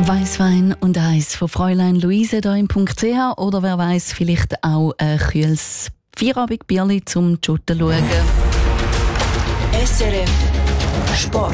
Weisswein und Eis von Fräulein Luise hier im .ch oder wer weiß vielleicht auch ein kühles Feierabendbierli zum Schutten schauen. SRF Sport.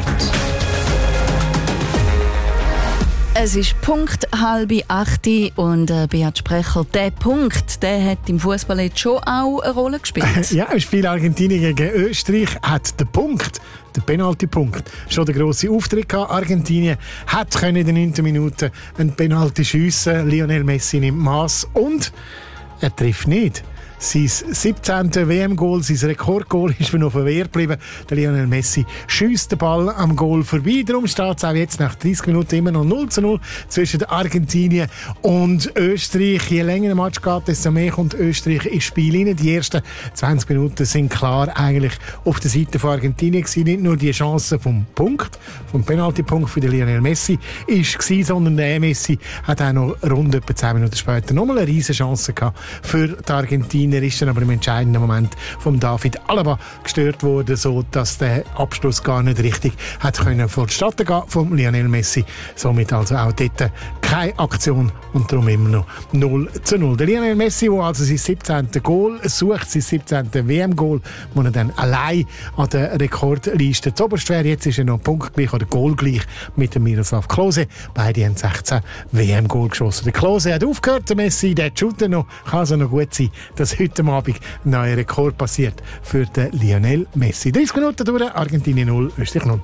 Es ist Punkt 7:30 und Beat Sprecher, der Punkt, der hat im Fußball jetzt schon auch eine Rolle gespielt. Ja, im Spiel Argentinien gegen Österreich hat der Punkt, der Penaltypunkt, schon der grosse Auftritt gehabt. Argentinien hat in den 9. Minuten einen Penalty schiessen. Lionel Messi nimmt Maß und er trifft nicht. Sein 17. WM-Goal, sein Rekordgoal ist mir noch verwehrt geblieben. Der Lionel Messi schiesst den Ball am Goal vorbei. Darum steht es auch jetzt nach 30 Minuten immer noch 0:0 zwischen Argentinien und Österreich. Je länger der Match geht, desto mehr kommt Österreich ins Spiel rein. Die ersten 20 Minuten sind klar eigentlich auf der Seite von Argentinien gewesen. Nicht nur die Chance vom Punkt, vom Penaltypunkt für den Lionel Messi war, sondern der Messi hat auch noch rund etwa 10 Minuten später nochmal eine riesige Chance gehabt für die Argentinier. Ist dann aber im entscheidenden Moment von David Alaba gestört worden, so dass der Abschluss gar nicht richtig hat können vonstatten gehen von Lionel Messi. Somit also auch dort keine Aktion und darum immer noch 0:0. Der Lionel Messi, der also sein 17. Goal sucht, sein 17. WM-Goal, wo er dann allein an der Rekordliste zuoberst wäre. Jetzt ist er noch punktgleich oder goalgleich mit dem Miroslav Klose. Beide haben 16 WM-Goal geschossen. Der Klose hat aufgehört, der Messi, der shootet noch. Kann also noch gut sein, dass heute Abend ein neuer Rekord passiert für den Lionel Messi. 30 Minuten durch, Argentinien 0, Österreich 0.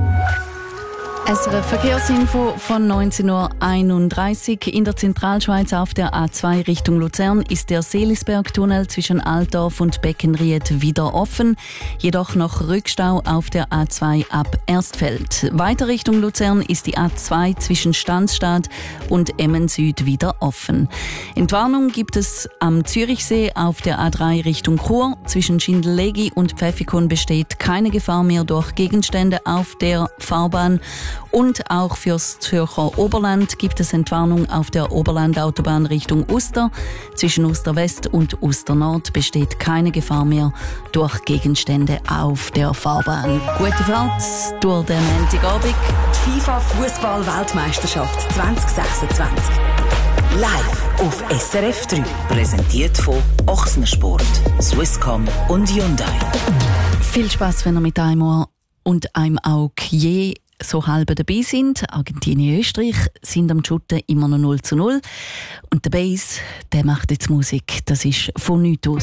SRF Verkehrsinfo von 19:31 Uhr. In der Zentralschweiz auf der A2 Richtung Luzern ist der Seelisbergtunnel zwischen Altdorf und Beckenried wieder offen. Jedoch noch Rückstau auf der A2 ab Erstfeld. Weiter Richtung Luzern ist die A2 zwischen Stanzstadt und Emmen Süd wieder offen. Entwarnung gibt es am Zürichsee auf der A3 Richtung Chur. Zwischen Schindellegi und Pfäffikon besteht keine Gefahr mehr durch Gegenstände auf der Fahrbahn. Und auch fürs Zürcher Oberland gibt es Entwarnung auf der Oberlandautobahn Richtung Uster. Zwischen Uster West und Uster Nord besteht keine Gefahr mehr durch Gegenstände auf der Fahrbahn. Gute Fahrt durch den Montagabend. Die FIFA-Fußball-Weltmeisterschaft 2026. Live auf SRF 3. Präsentiert von Ochsnersport, Swisscom und Hyundai. Viel Spass, wenn ihr mit einem Ohr und einem Auge je so halb dabei sind. Argentinien, Österreich sind am Schutten immer noch 0:0. Und der Bass, der macht jetzt Musik. Das ist von nichts aus.